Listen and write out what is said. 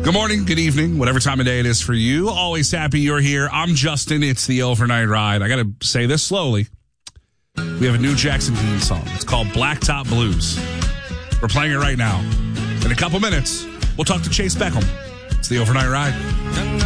Good morning, good evening, whatever time of day it is for you. Always happy you're here. I'm Justin. It's the Overnight Ride. I got to say this slowly. We have a new Jackson Dean song. It's called Blacktop Blues. We're playing it right now. In a couple minutes, we'll talk to Chase Beckham. It's the Overnight Ride.